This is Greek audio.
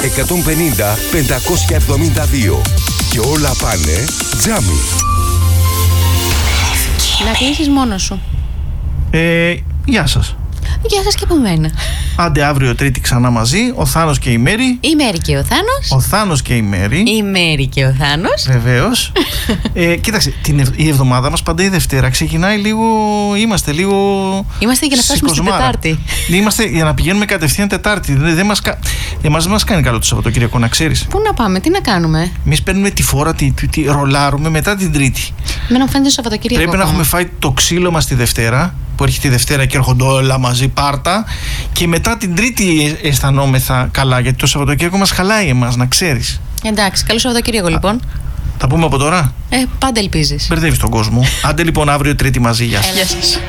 150-572. Και όλα πάνε τζάμι. Να κλείσεις μόνος σου. Γεια σας. Γεια σας και από μένα. Άντε αύριο Τρίτη ξανά μαζί. Ο Θάνος και η Μέρη. Η Μέρη και ο Θάνος. Ο Θάνος και η Μέρη. Η Μέρη και ο Θάνος. Βεβαίως. Κοίταξε, η εβδομάδα μας πάντα η Δευτέρα ξεκινάει λίγο. Είμαστε λίγο. Είμαστε για να φτάσουμε στην Τετάρτη. Είμαστε για να πηγαίνουμε κατευθείαν Τετάρτη. Εμάς δεν μας κάνει καλό το Σαββατοκύριακο, να ξέρεις. Πού να πάμε, τι να κάνουμε. Εμείς παίρνουμε τη φόρα, τη ρολάρουμε μετά την Τρίτη. Εμένα μου φαίνεται το Σαββατοκύριακο. Πρέπει να έχουμε φάει το ξύλο μας τη Δευτέρα, που έρχεται τη Δευτέρα και έρχονται όλα μαζί πάρτα, και μετά την Τρίτη αισθανόμεθα καλά, γιατί το Σαββατοκύριακο μας χαλάει εμάς, να ξέρεις. Εντάξει, καλό Σαββατοκύριακο λοιπόν. Τα πούμε από τώρα. Πάντα ελπίζεις. Μπερδεύεις τον κόσμο. Άντε λοιπόν αύριο Τρίτη μαζί. Γεια σας.